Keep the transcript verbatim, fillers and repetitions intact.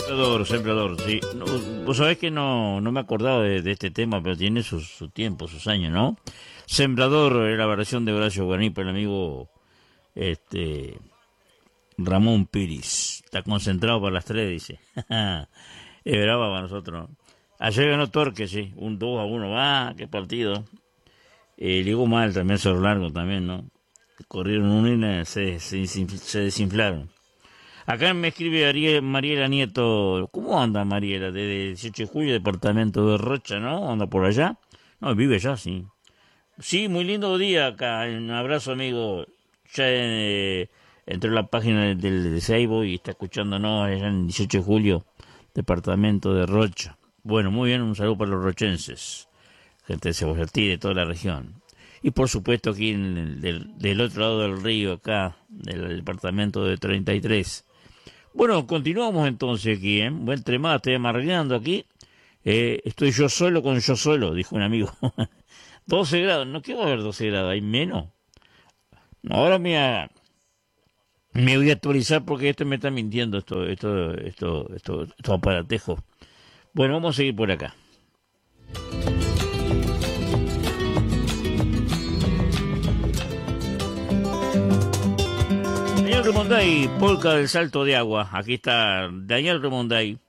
Sembrador, sembrador, sí. No, vos sabés que no, no me acordaba de, de este tema, pero tiene su, su tiempo, sus años, ¿no? Sembrador es la versión de Horacio Guaraní para el amigo este, Ramón Piris. Está concentrado para las tres, dice. Es brava para nosotros, ¿no? Ayer ganó Torque, sí, un dos a uno. Ah, qué partido. Eh, ligó mal también, Cerro Largo también, ¿no? Corrieron una y se, se, se desinflaron. Acá me escribe Ariel, Mariela Nieto. ¿Cómo anda Mariela? Desde dieciocho de julio, departamento de Rocha, ¿no? ¿Anda por allá? No, vive allá, sí. Sí, muy lindo día acá. Un abrazo, amigo. Ya eh, entró en la página del, del de Seibo y está escuchándonos allá en dieciocho de julio, departamento de Rocha. Bueno, muy bien, un saludo para los rochenses. Gente de Cebollatí, de toda la región. Y por supuesto aquí en el, del, del otro lado del río, acá, del departamento de treinta y tres. Bueno, continuamos entonces aquí, ¿eh? Buen tremada, estoy amargando aquí. Eh, estoy yo solo con yo solo, dijo un amigo. doce grados, no quiero ver doce grados, hay menos. Ahora me, a, me voy a actualizar porque esto me está mintiendo, esto, esto, esto, esto, esto aparatejo. Bueno, vamos a seguir por acá. Daniel Remonday, Polka del Salto de Agua. Aquí está Daniel Remonday.